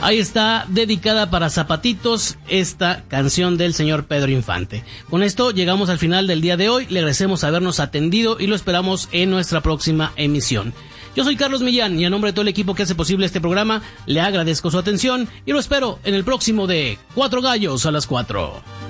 Ahí está, dedicada para Zapatitos, esta canción del señor Pedro Infante. Con esto llegamos al final del día de hoy. Le agradecemos habernos atendido y lo esperamos en nuestra próxima emisión. Yo soy Carlos Millán y a nombre de todo el equipo que hace posible este programa, le agradezco su atención y lo espero en el próximo de Cuatro Gallos a las 4.